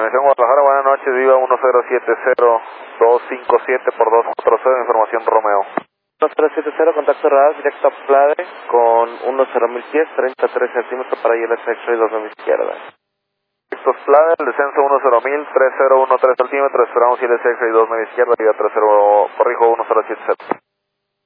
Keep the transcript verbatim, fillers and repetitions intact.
Aviación Guadalajara, buenas noches, Viva uno cero siete cero dos cinco siete por dos cuatro cero, información Romeo. uno cero siete cero, contacto radar, directo a Plade con uno cero mil pies, treinta y tres centímetros para I L S X-Ray dos nueve izquierda. Directos Plade, el descenso uno cero mil, tres cero uno tres centímetros, esperamos I L S X-Ray dos nueve izquierda, Viva tres cero, corrijo uno cero siete cero.